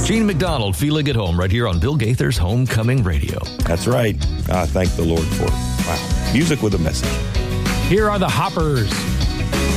Gene McDonald, feeling at home right here on Bill Gaither's Homecoming Radio. That's right. I thank the Lord for it. Wow. Music with a message. Here are the Hoppers.